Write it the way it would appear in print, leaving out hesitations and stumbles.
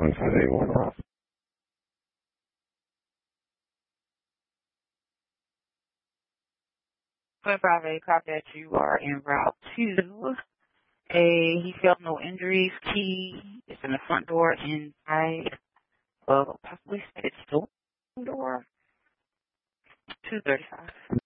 158 25A, copy that you are en route to he felt no injuries. Key is in the front door inside of possibly stated store door. 235.